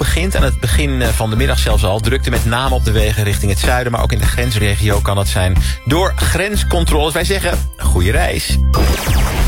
begint aan het begin van de middag zelfs al. Drukte met name op de wegen richting het zuiden, maar ook in de grensregio kan het zijn door grenscontroles. Wij zeggen, goede reis.